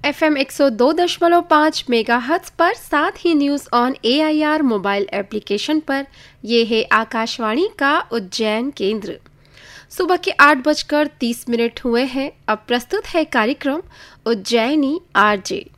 FM 102.5 megahertz पर, साथ ही news on AIR mobile application पर। ये है आकाशवाणी का उज्जैन केंद्र। सुबह के 8:30 हुए हैं। अब प्रस्तुत है कार्यक्रम उज्जैनी आरजे।